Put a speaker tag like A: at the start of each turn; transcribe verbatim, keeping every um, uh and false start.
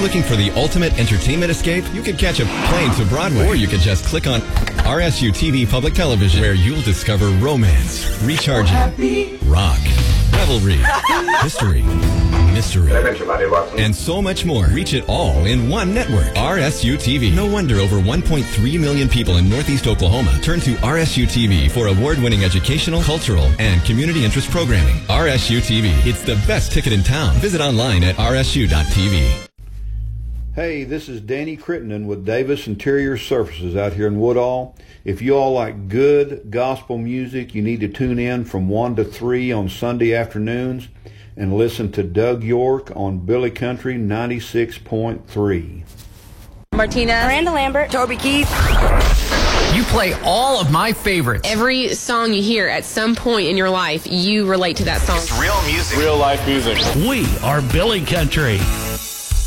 A: looking for the ultimate entertainment escape? You could catch a plane to Broadway, or you could just click on R S U T V Public Television, where you'll discover romance, recharging, rock, revelry, history, mystery, and so much more. Reach it all in one network. R S U T V. No wonder over one point three million people in Northeast Oklahoma turn to R S U T V for award-winning educational, cultural, and community interest programming. R S U T V. It's the best ticket in town. Visit online at R S U dot T V.
B: Hey, this is Danny Crittenden with Davis Interior Surfaces out here in Woodall. If you all like good gospel music, you need to tune in from one to three on Sunday afternoons and listen to Doug York on Billy Country ninety-six point three.
C: Martina,
D: Miranda Lambert,
C: Toby Keith.
E: You play all of my favorites.
F: Every song you hear at some point in your life, you relate to that song.
G: It's real music.
H: Real life music.
I: We are Billy Country.